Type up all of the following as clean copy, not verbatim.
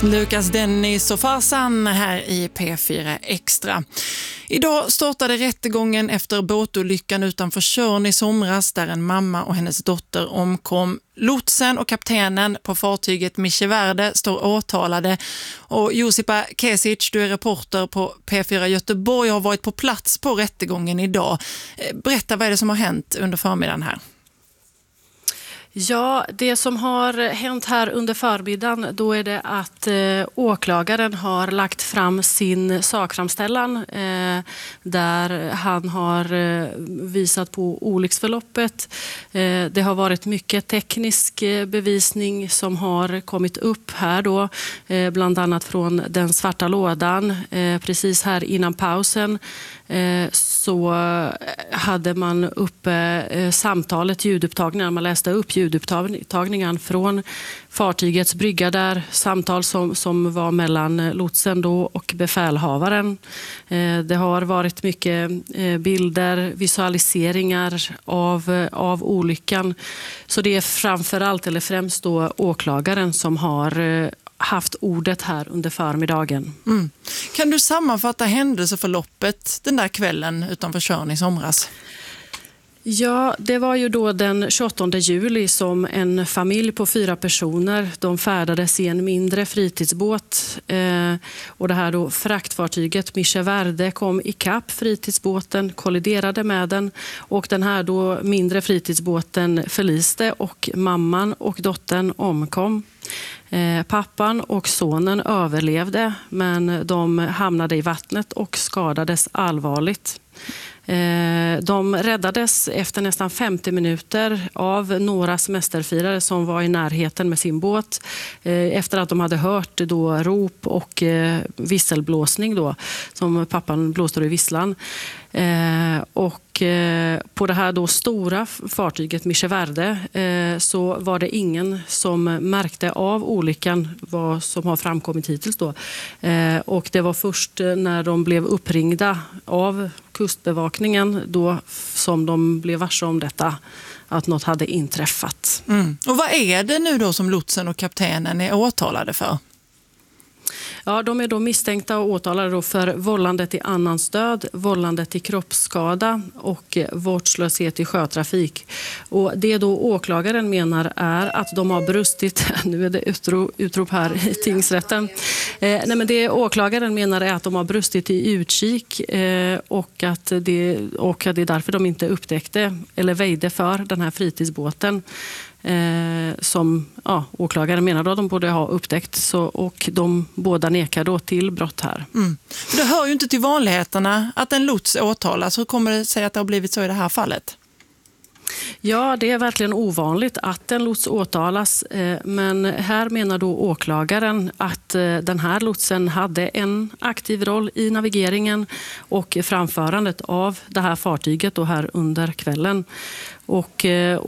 Lukas Dennis och Farsan här i P4 Extra. Idag startade rättegången efter båtolyckan utanför Tjörn i somras där en mamma och hennes dotter omkom. Lotsen och kaptenen på fartyget Mische Verde står åtalade. Och Josipa Kesic, du är reporter på P4 Göteborg och har varit på plats på rättegången idag. Berätta, vad är det som har hänt under förmiddagen här? Ja, det som har hänt här under förmiddagen, då är det att åklagaren har lagt fram sin sakframställan där han har visat på olycksförloppet. Det har varit mycket teknisk bevisning som har kommit upp här då, bland annat från den svarta lådan. Precis här innan pausen så hade man uppe samtalet, ljudupptagningar. Man läste upp ljudupptagningen från fartygets brygga där, samtal som var mellan lotsen då och befälhavaren. Det har varit mycket bilder, visualiseringar av olyckan. Så det är framförallt eller främst då åklagaren som har haft ordet här under förmiddagen. Mm. Kan du sammanfatta händelseförloppet den där kvällen utanför Tjörn i somras? Ja, det var ju då den 28 juli som en familj på 4 personer, de färdades i en mindre fritidsbåt och det här då fraktfartyget Mische Verde kom i kapp fritidsbåten, kolliderade med den och den här då mindre fritidsbåten förliste och mamman och dottern omkom. Pappan och sonen överlevde, men de hamnade i vattnet och skadades allvarligt. De räddades efter nästan 50 minuter av några semesterfirare som var i närheten med sin båt efter att de hade hört då rop och visselblåsning då, som pappan blåste i visslan. Och på det här då stora fartyget Mische Verde så var det ingen som märkte av olyckan, vad som har framkommit hittills då. Och det var först när de blev uppringda av kustbevakningen då som de blev varse om detta, att något hade inträffat. Mm. Och vad är det nu då som lotsen och kaptenen är åtalade för? Ja, de är då misstänkta och åtalade då för vållande till annans död, vållande till kroppsskada och vårdslöshet i sjötrafik. Och det då åklagaren menar är att de har brustit, nu är det utrop här i tingsrätten. Men det åklagaren menar är att de har brustit i utkik och att det är därför de inte upptäckte eller väjde för den här fritidsbåten. Som åklagaren menar att de borde ha upptäckt, och de båda nekar då till brott här. Mm. Det hör ju inte till vanligheterna att en lots åtalas. Hur kommer det sig att det har blivit så i det här fallet? Ja, det är verkligen ovanligt att en lots åtalas, men här menar då åklagaren att den här lotsen hade en aktiv roll i navigeringen och framförandet av det här fartyget då här under kvällen. Och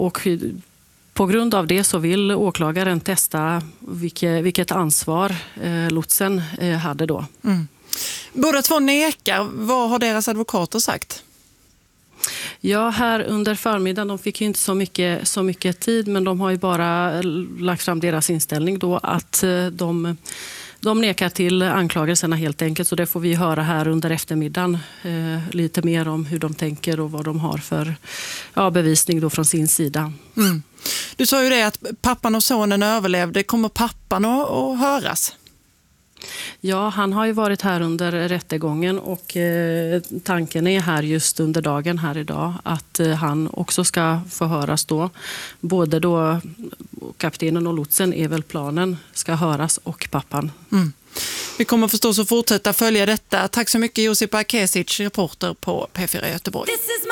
på grund av det så vill åklagaren testa vilket ansvar lotsen hade då. Mm. Båda två nekar. Vad har deras advokater sagt? Ja, här under förmiddagen, de fick ju inte så mycket tid, men de har ju bara lagt fram deras inställning då att de nekar till anklagelserna helt enkelt, så det får vi höra här under eftermiddagen lite mer om hur de tänker och vad de har för bevisning då från sin sida. Mm. Du sa ju det att pappan och sonen överlevde. Kommer pappan att höras? Ja, han har ju varit här under rättegången och tanken är här just under dagen här idag att han också ska förhöras då. Både då kaptenen och lotsen är väl planen ska höras och pappan. Mm. Vi kommer förstås att fortsätta följa detta. Tack så mycket Josipa Kesic, reporter på P4 Göteborg.